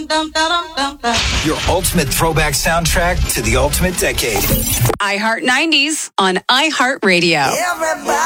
Your ultimate throwback soundtrack to the ultimate decade. iHeart 90s on iHeartRadio.